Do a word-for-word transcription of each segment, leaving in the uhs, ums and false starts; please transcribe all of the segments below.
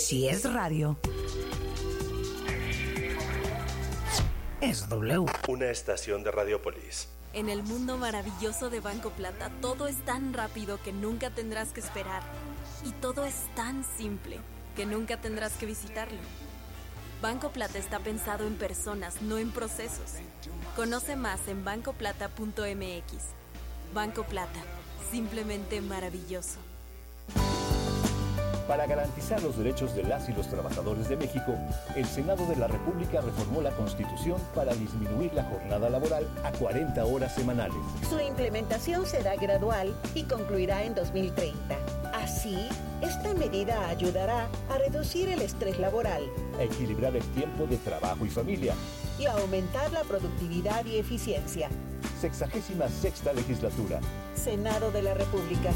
si es radio, es W. Una estación de Radiopolis. En el mundo maravilloso de Banco Plata, todo es tan rápido que nunca tendrás que esperar. Y todo es tan simple que nunca tendrás que visitarlo. Banco Plata está pensado en personas, no en procesos. Conoce más en banco plata punto m x. Banco Plata, simplemente maravilloso. Para garantizar los derechos de las y los trabajadores de México, el Senado de la República reformó la Constitución para disminuir la jornada laboral a cuarenta horas semanales. Su implementación será gradual y concluirá en dos mil treinta. Así, esta medida ayudará a reducir el estrés laboral, a equilibrar el tiempo de trabajo y familia y a aumentar la productividad y eficiencia. Sexagésima sexta legislatura. Senado de la República.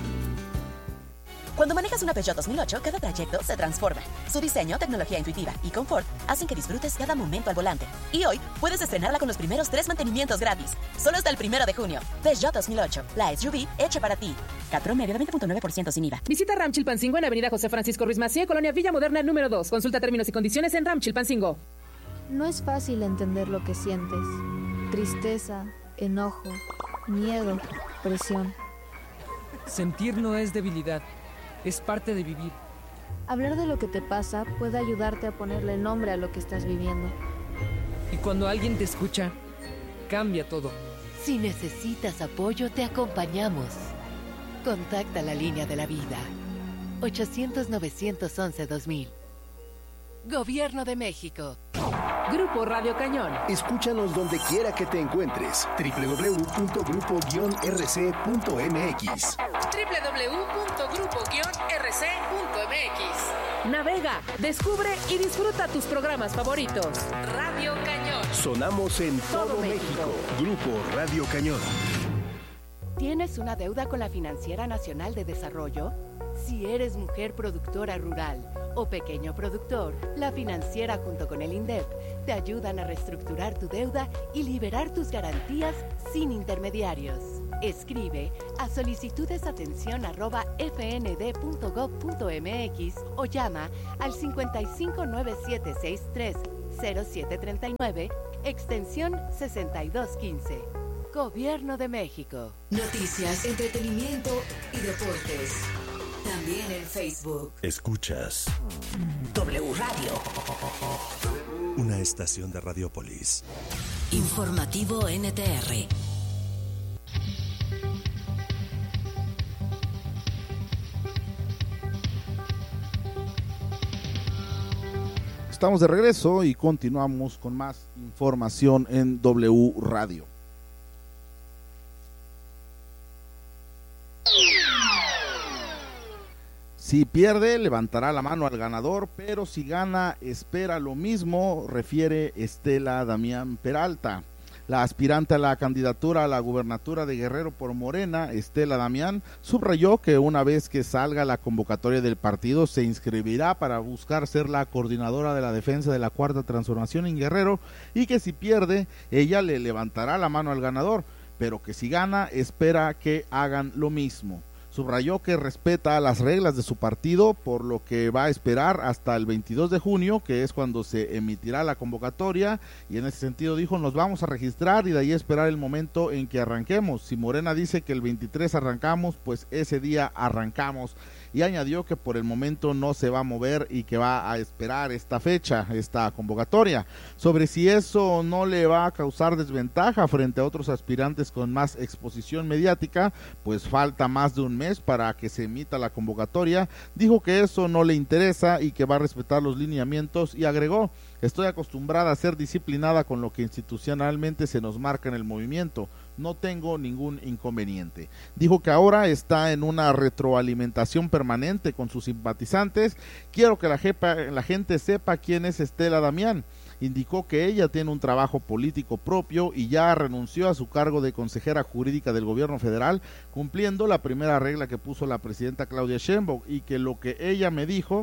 Cuando manejas una Peugeot dos mil ocho, cada trayecto se transforma. Su diseño, tecnología intuitiva y confort hacen que disfrutes cada momento al volante. Y hoy puedes estrenarla con los primeros tres mantenimientos gratis. Solo hasta el primero de junio. Peugeot dos mil ocho, la S U V hecha para ti. Cat promedio de veinte punto nueve por ciento sin I V A. Visita Ram Chilpancingo en Avenida José Francisco Ruiz Massieu, Colonia Villa Moderna número dos. Consulta términos y condiciones en Ram Chilpancingo. No es fácil entender lo que sientes. Tristeza, enojo, miedo, presión. Sentir no es debilidad. Es parte de vivir. Hablar de lo que te pasa puede ayudarte a ponerle nombre a lo que estás viviendo. Y cuando alguien te escucha, cambia todo. Si necesitas apoyo, te acompañamos. Contacta la línea de la vida. ochocientos, novecientos once, dos mil. Gobierno de México. Grupo Radio Cañón. Escúchanos donde quiera que te encuentres. doble u doble u doble u punto grupo guion r c punto m x. doble u doble u doble u punto grupo guion r c punto m x. Navega, descubre y disfruta tus programas favoritos. Radio Cañón. Sonamos en todo, todo México. México. Grupo Radio Cañón. ¿Tienes una deuda con la Financiera Nacional de Desarrollo? Si eres mujer productora rural o pequeño productor, la Financiera junto con el INDEP te ayudan a reestructurar tu deuda y liberar tus garantías sin intermediarios. Escribe a solicitudesatención arroba f n d punto gov punto m x o llama al cincuenta y cinco, nueve siete seis tres, cero siete tres nueve, extensión sesenta y dos quince. Gobierno de México. Noticias, entretenimiento y deportes. También en Facebook. Escuchas W Radio. Una estación de Radiopolis. Informativo N T R. Estamos de regreso y continuamos con más información en W Radio. Si pierde, levantará la mano al ganador, pero si gana, espera lo mismo, refiere Estela Damián Peralta. La aspirante a la candidatura a la gubernatura de Guerrero por Morena, Estela Damián, subrayó que una vez que salga la convocatoria del partido, se inscribirá para buscar ser la coordinadora de la defensa de la Cuarta Transformación en Guerrero y que si pierde, ella le levantará la mano al ganador, pero que si gana, espera que hagan lo mismo. Subrayó que respeta las reglas de su partido, por lo que va a esperar hasta el veintidós de junio, que es cuando se emitirá la convocatoria, y en ese sentido dijo, nos vamos a registrar y de ahí esperar el momento en que arranquemos. Si Morena dice que el veintitrés arrancamos, pues ese día arrancamos. Y añadió que por el momento no se va a mover y que va a esperar esta fecha, esta convocatoria. Sobre si eso no le va a causar desventaja frente a otros aspirantes con más exposición mediática, pues falta más de un mes para que se emita la convocatoria, dijo que eso no le interesa y que va a respetar los lineamientos y agregó, estoy acostumbrada a ser disciplinada con lo que institucionalmente se nos marca en el movimiento. No tengo ningún inconveniente. Dijo que ahora está en una retroalimentación permanente con sus simpatizantes. Quiero que la, jepa, la gente sepa quién es Estela Damián. Indicó que ella tiene un trabajo político propio y ya renunció a su cargo de consejera jurídica del gobierno federal, cumpliendo la primera regla que puso la presidenta Claudia Sheinbaum, y que lo que ella me dijo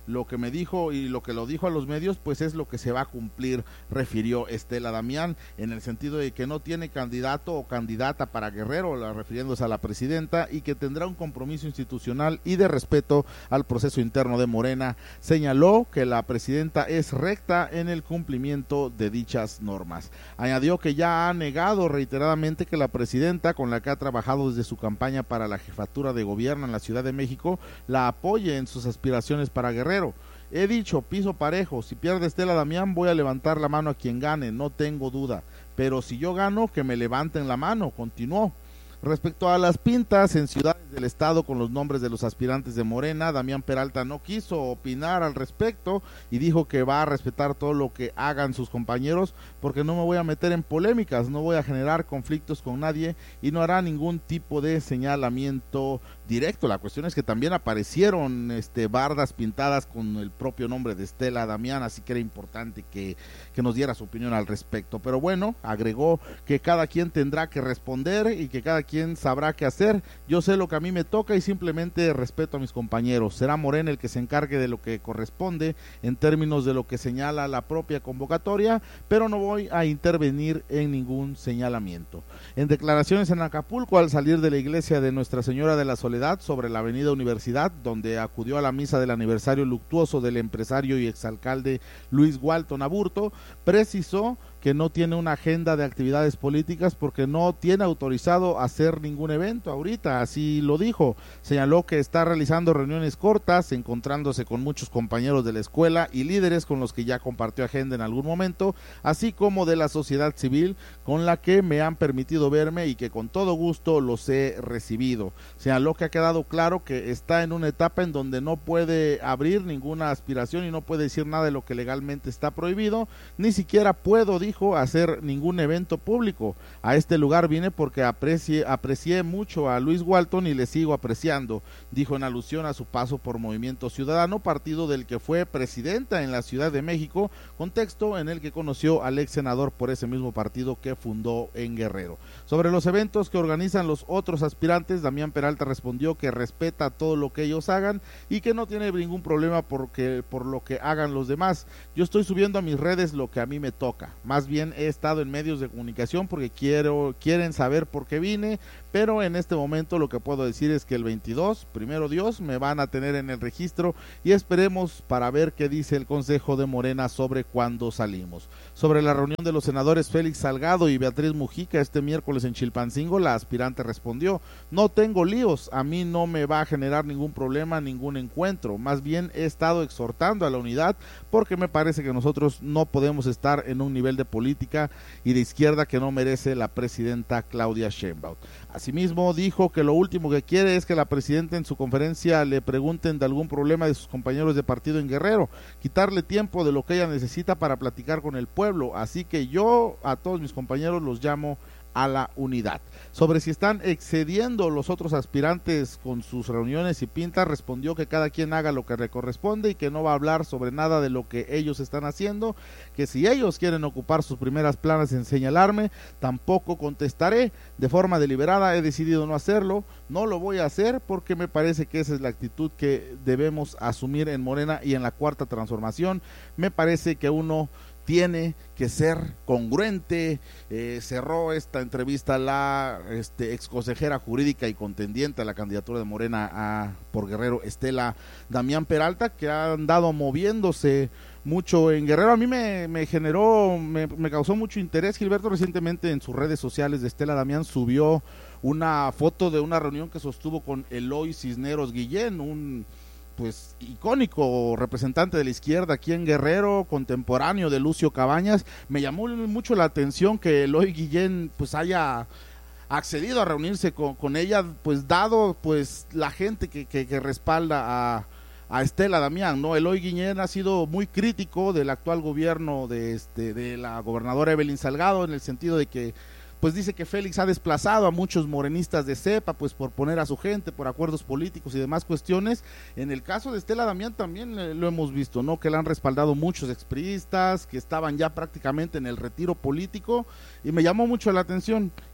lo que me dijo y lo que lo dijo a los medios, pues es lo que se va a cumplir, refirió Estela Damián, en el sentido de que no tiene candidato o candidata para Guerrero, la, refiriéndose a la presidenta, y que tendrá un compromiso institucional y de respeto al proceso interno de Morena. Señaló que la presidenta es recta en el cumplimiento de dichas normas. Añadió que ya ha negado reiteradamente que la presidenta, con la que ha trabajado desde su campaña para la jefatura de gobierno en la Ciudad de México, la apoye en sus aspiraciones para Guerrero. He dicho, piso parejo, si pierde Estela Damián voy a levantar la mano a quien gane, no tengo duda, pero si yo gano, que me levanten la mano, continuó. Respecto a las pintas en ciudades del estado con los nombres de los aspirantes de Morena, Damián Peralta no quiso opinar al respecto y dijo que va a respetar todo lo que hagan sus compañeros, porque no me voy a meter en polémicas, no voy a generar conflictos con nadie y no hará ningún tipo de señalamiento directo. La cuestión es que también aparecieron este bardas pintadas con el propio nombre de Estela Damián, así que era importante que, que nos diera su opinión al respecto. Pero bueno, agregó que cada quien tendrá que responder y que cada quien sabrá qué hacer. Yo sé lo que a mí me toca y simplemente respeto a mis compañeros. Será Morena el que se encargue de lo que corresponde en términos de lo que señala la propia convocatoria, pero no voy a intervenir en ningún señalamiento. En declaraciones en Acapulco, al salir de la iglesia de Nuestra Señora de la Soledad sobre la avenida Universidad, donde acudió a la misa del aniversario luctuoso del empresario y exalcalde Luis Walton Aburto, precisó que no tiene una agenda de actividades políticas porque no tiene autorizado hacer ningún evento ahorita, así lo dijo. Señaló que está realizando reuniones cortas, encontrándose con muchos compañeros de la escuela y líderes con los que ya compartió agenda en algún momento, así como de la sociedad civil con la que me han permitido verme y que con todo gusto los he recibido. Señaló que ha quedado claro que está en una etapa en donde no puede abrir ninguna aspiración y no puede decir nada de lo que legalmente está prohibido, ni siquiera puedo, dijo, hacer ningún evento público. A este lugar vine porque aprecié, aprecié mucho a Luis Walton y le sigo apreciando, dijo en alusión a su paso por Movimiento Ciudadano, partido del que fue presidenta en la Ciudad de México, contexto en el que conoció al ex senador por ese mismo partido que fundó en Guerrero. Sobre los eventos que organizan los otros aspirantes, Damián Peralta respondió que respeta todo lo que ellos hagan y que no tiene ningún problema porque, por lo que hagan los demás. Yo estoy subiendo a mis redes lo que a mí me toca, más bien he estado en medios de comunicación porque quiero quieren saber por qué vine, pero en este momento lo que puedo decir es que el veintidós, primero Dios, me van a tener en el registro y esperemos para ver qué dice el Consejo de Morena sobre cuándo salimos. Sobre la reunión de los senadores Félix Salgado y Beatriz Mujica este miércoles en Chilpancingo, la aspirante respondió: no tengo líos, a mí no me va a generar ningún problema, ningún encuentro, más bien he estado exhortando a la unidad porque me parece que nosotros no podemos estar en un nivel de política y de izquierda que no merece la presidenta Claudia Sheinbaum. Asimismo, dijo que lo último que quiere es que la presidenta en su conferencia le pregunten de algún problema de sus compañeros de partido en Guerrero, quitarle tiempo de lo que ella necesita para platicar con el pueblo, así que yo a todos mis compañeros los llamo a la unidad. Sobre si están excediendo los otros aspirantes con sus reuniones y pintas, respondió que cada quien haga lo que le corresponde y que no va a hablar sobre nada de lo que ellos están haciendo, que si ellos quieren ocupar sus primeras planas en señalarme, tampoco contestaré. De forma deliberada he decidido no hacerlo, no lo voy a hacer porque me parece que esa es la actitud que debemos asumir en Morena y en la Cuarta Transformación. Me parece que uno tiene que ser congruente. Eh, cerró esta entrevista la este, ex consejera jurídica y contendiente a la candidatura de Morena a, por Guerrero, Estela Damián Peralta, que ha andado moviéndose mucho en Guerrero. A mí me, me generó, me, me causó mucho interés. Gilberto recientemente en sus redes sociales de Estela Damián subió una foto de una reunión que sostuvo con Eloy Cisneros Guillén, un pues icónico representante de la izquierda aquí en Guerrero, contemporáneo de Lucio Cabañas. Me llamó mucho la atención que Eloy Guillén pues haya accedido a reunirse con, con ella, pues dado pues la gente que, que, que respalda a, a Estela Damián, ¿no? Eloy Guillén ha sido muy crítico del actual gobierno de este de la gobernadora Evelyn Salgado, en el sentido de que pues dice que Félix ha desplazado a muchos morenistas de cepa, pues por poner a su gente, por acuerdos políticos y demás cuestiones. En el caso de Estela Damián también eh, lo hemos visto, ¿no? Que la han respaldado muchos expriistas, que estaban ya prácticamente en el retiro político, y me llamó mucho la atención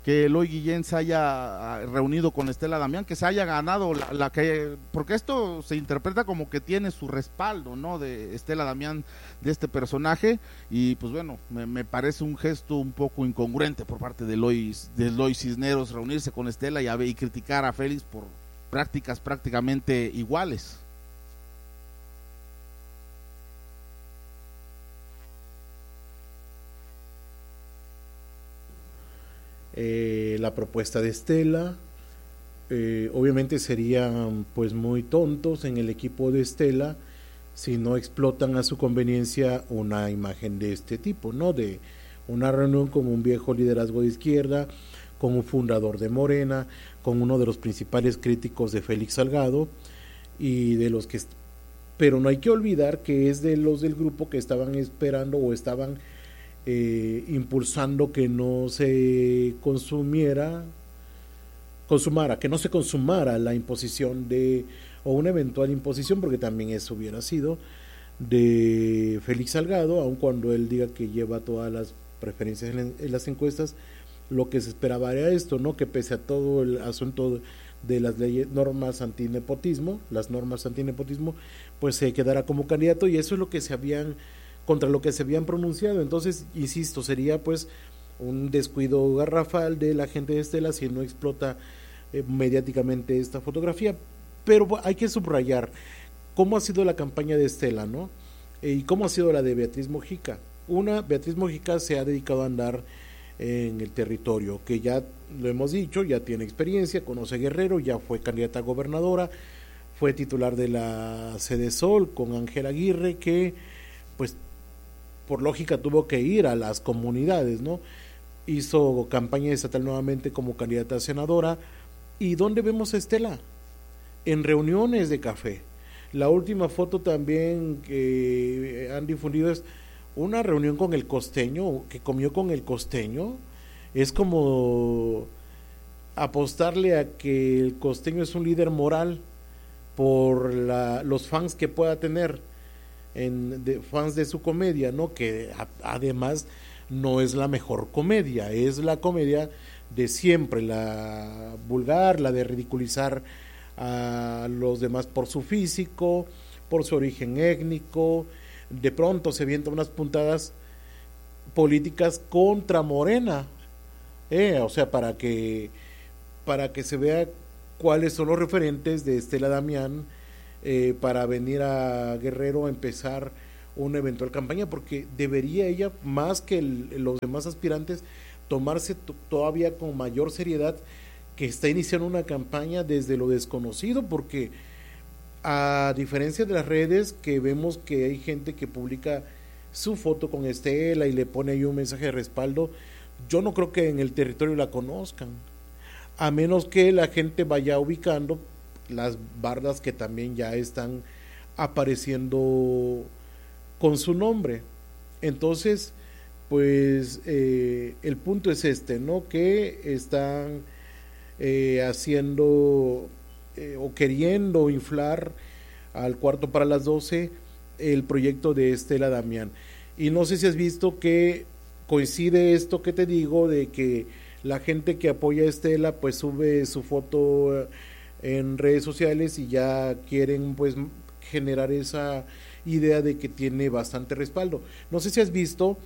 que Eloy Guillén se haya reunido con Estela Damián, que se haya ganado la, la que, porque esto se interpreta como que tiene su respaldo, ¿no? De Estela Damián, de este personaje, y pues bueno, me, me parece un gesto un poco incongruente por parte de Eloy, de Eloy Cisneros reunirse con Estela y, a, y criticar a Félix por prácticas prácticamente iguales. Eh, la propuesta de Estela, eh, obviamente serían pues muy tontos en el equipo de Estela si no explotan a su conveniencia una imagen de este tipo, ¿no? De una reunión con un viejo liderazgo de izquierda, con un fundador de Morena, con uno de los principales críticos de Félix Salgado, y de los que, pero no hay que olvidar que es de los del grupo que estaban esperando o estaban Eh, impulsando que no se consumiera, consumara, que no se consumara la imposición de, o una eventual imposición, porque también eso hubiera sido, de Félix Salgado, aun cuando él diga que lleva todas las preferencias en, en las encuestas. Lo que se esperaba era esto, ¿no? Que pese a todo el asunto de las leyes, normas antinepotismo, las normas antinepotismo, pues se quedara como candidato, y eso es lo que se habían contra lo que se habían pronunciado. Entonces, insisto, sería pues un descuido garrafal de la gente de Estela si no explota eh, mediáticamente esta fotografía. Pero hay que subrayar cómo ha sido la campaña de Estela, ¿no? Eh, y cómo ha sido la de Beatriz Mojica. Una, Beatriz Mojica se ha dedicado a andar en el territorio, que ya lo hemos dicho, ya tiene experiencia, conoce Guerrero, ya fue candidata a gobernadora, fue titular de la Sede Sol con Ángel Aguirre, que pues por lógica tuvo que ir a las comunidades, ¿no? Hizo campaña estatal nuevamente como candidata a senadora. ¿Y dónde vemos a Estela? En reuniones de café. La última foto también que han difundido es una reunión con el costeño, que comió con el costeño. Es como apostarle a que el costeño es un líder moral por la, los fans que pueda tener, en de, fans de su comedia, ¿no? Que a, además no es la mejor comedia, es la comedia de siempre, la vulgar, la de ridiculizar a los demás por su físico, por su origen étnico. De pronto se avienta unas puntadas políticas contra Morena, eh, o sea, para que para que se vea cuáles son los referentes de Estela Damián, eh, para venir a Guerrero a empezar una eventual campaña, porque debería ella, más que el, los demás aspirantes, tomarse t- todavía con mayor seriedad, que está iniciando una campaña desde lo desconocido, porque a diferencia de las redes, que vemos que hay gente que publica su foto con Estela y le pone ahí un mensaje de respaldo, yo no creo que en el territorio la conozcan, a menos que la gente vaya ubicando las bardas que también ya están apareciendo con su nombre. Entonces, pues eh, el punto es este, ¿no? Que están eh, haciendo eh, o queriendo inflar al cuarto para las doce el proyecto de Estela Damián. Y no sé si has visto que coincide esto que te digo, de que la gente que apoya a Estela pues sube su foto en redes sociales y ya quieren pues generar esa idea de que tiene bastante respaldo. No sé si has visto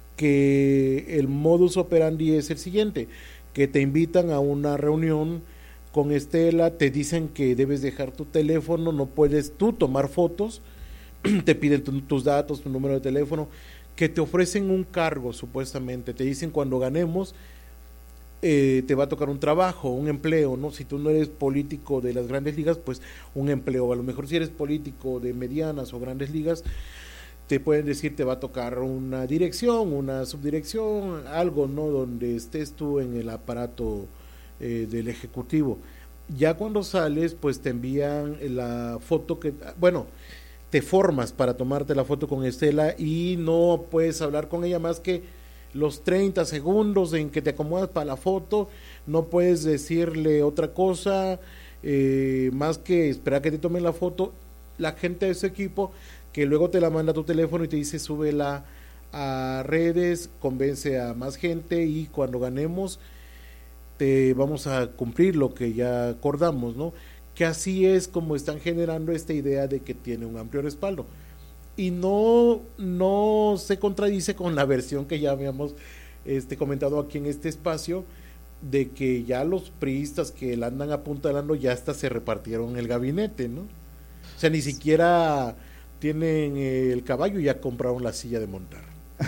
que el modus operandi es el siguiente, que te invitan a una reunión con Estela, te dicen que debes dejar tu teléfono, no puedes tú tomar fotos, te piden tu, tus datos, tu número de teléfono, que te ofrecen un cargo supuestamente, te dicen cuando ganemos eh, te va a tocar un trabajo, un empleo, ¿no? Si tú no eres político de las grandes ligas, pues un empleo, a lo mejor si eres político de medianas o grandes ligas, te pueden decir te va a tocar una dirección, una subdirección, algo, ¿no? Donde estés tú en el aparato eh, del ejecutivo. Ya cuando sales, pues te envían la foto que, bueno, te formas para tomarte la foto con Estela y no puedes hablar con ella más que los treinta segundos en que te acomodas para la foto, no puedes decirle otra cosa eh, más que esperar que te tomen la foto. La gente de ese equipo que luego te la manda a tu teléfono y te dice súbela a redes, convence a más gente y cuando ganemos te vamos a cumplir lo que ya acordamos, ¿no? Que así es como están generando esta idea de que tiene un amplio respaldo. Y no, no se contradice con la versión que ya habíamos este, comentado aquí en este espacio, de que ya los priistas que la andan apuntalando ya hasta se repartieron el gabinete, ¿no? O sea, ni siquiera tienen el caballo, ya compraron la silla de montar.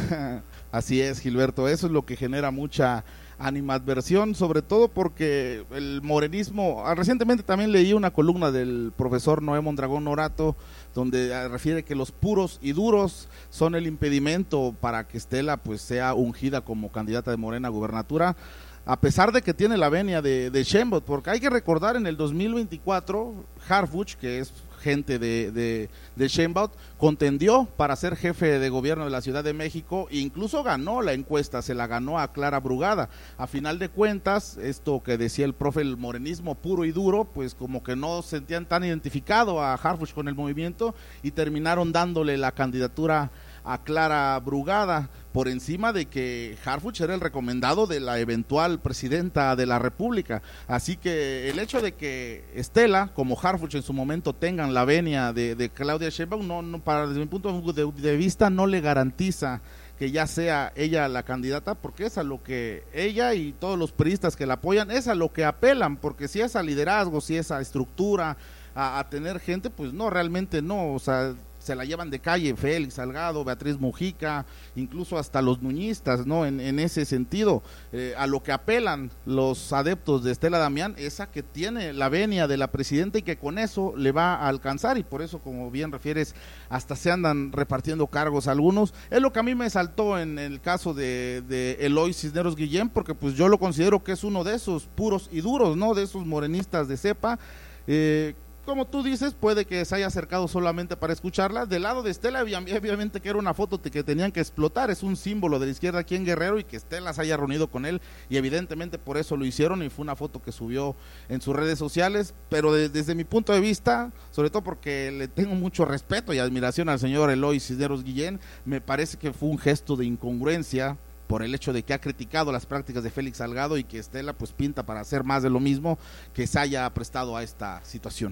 Así es, Gilberto, eso es lo que genera mucha animadversión, sobre todo porque el morenismo, recientemente también leí una columna del profesor Noé Mondragón Norato, donde refiere que los puros y duros son el impedimento para que Estela pues sea ungida como candidata de Morena a gubernatura, a pesar de que tiene la venia de, de Sheinbaum, porque hay que recordar en el dos mil veinticuatro, Harfuch, que es gente de, de, de Sheinbaum, contendió para ser jefe de gobierno de la Ciudad de México e incluso ganó la encuesta, se la ganó a Clara Brugada. A final de cuentas, esto que decía el profe, el morenismo puro y duro, pues como que no sentían tan identificado a Harfuch con el movimiento y terminaron dándole la candidatura a Clara Brugada, por encima de que Harfuch era el recomendado de la eventual presidenta de la República. Así que el hecho de que Estela, como Harfuch en su momento, tengan la venia de, de Claudia Sheinbaum, no, no, para, desde mi punto de, de vista, no le garantiza que ya sea ella la candidata, porque es a lo que ella y todos los priistas que la apoyan, es a lo que apelan, porque si es a liderazgo, si es a estructura, a, a tener gente, pues no, realmente no, o sea, se la llevan de calle Félix Salgado, Beatriz Mujica, incluso hasta los nuñistas, ¿no? En, en ese sentido, eh, a lo que apelan los adeptos de Estela Damián es a que tiene la venia de la presidenta y que con eso le va a alcanzar, y por eso, como bien refieres, hasta se andan repartiendo cargos algunos. Es lo que a mí me saltó en el caso de, de Eloy Cisneros Guillén, porque pues yo lo considero que es uno de esos puros y duros, ¿no? De esos morenistas de cepa, eh, como tú dices, puede que se haya acercado solamente para escucharla. Del lado de Estela, obviamente que era una foto que tenían que explotar, es un símbolo de la izquierda aquí en Guerrero, y que Estela se haya reunido con él, y evidentemente por eso lo hicieron, y fue una foto que subió en sus redes sociales. Pero de, desde mi punto de vista, sobre todo porque le tengo mucho respeto y admiración al señor Eloy Cisneros Guillén, me parece que fue un gesto de incongruencia por el hecho de que ha criticado las prácticas de Félix Salgado, y que Estela pues pinta para hacer más de lo mismo, que se haya prestado a esta situación.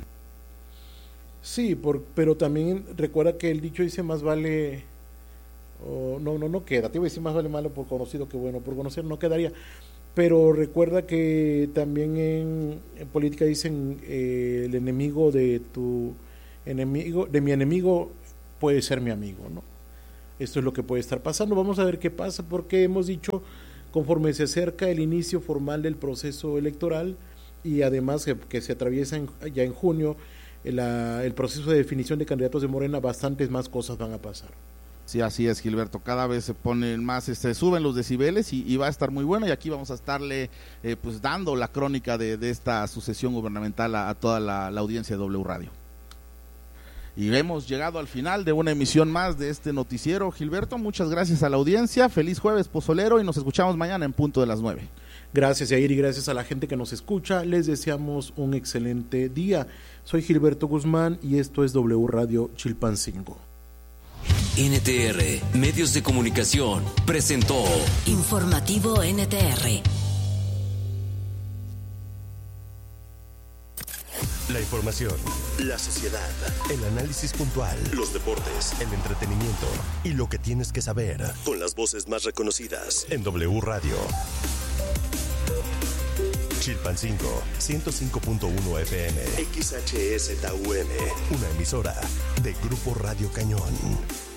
Sí, por, pero también recuerda que el dicho dice más vale, oh, no, no, no queda, te iba a decir más vale malo por conocido que bueno, por conocer no quedaría, pero recuerda que también en, en política dicen eh, el enemigo de tu enemigo, de mi enemigo puede ser mi amigo, ¿no? Esto es lo que puede estar pasando. Vamos a ver qué pasa, porque hemos dicho, conforme se acerca el inicio formal del proceso electoral, y además que, que se atraviesa en, ya en junio La, el proceso de definición de candidatos de Morena, bastantes más cosas van a pasar. Sí, así es, Gilberto, cada vez se ponen más, se este, suben los decibeles, y, y va a estar muy bueno, y aquí vamos a estarle eh, pues dando la crónica de, de esta sucesión gubernamental a, a toda la, la audiencia de W Radio. Y hemos llegado al final de una emisión más de este noticiero, Gilberto. Muchas gracias a la audiencia, feliz jueves pozolero, y nos escuchamos mañana en punto de las nueve. Gracias, Yair, y gracias a la gente que nos escucha. Les deseamos un excelente día. Soy Gilberto Guzmán y esto es W Radio Chilpancingo. N T R, Medios de Comunicación, presentó Informativo N T R. La información, la sociedad, el análisis puntual, los deportes, el entretenimiento y lo que tienes que saber, con las voces más reconocidas en W Radio. Chilpancingo, ciento cinco punto uno F M, X H S T U M, una emisora de Grupo Radio Cañón.